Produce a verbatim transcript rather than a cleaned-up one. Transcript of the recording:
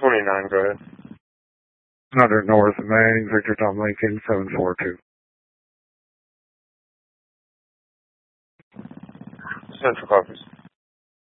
twenty-nine, go ahead. one hundred North Main, Victor Tom Lincoln, seven four two. Central copies.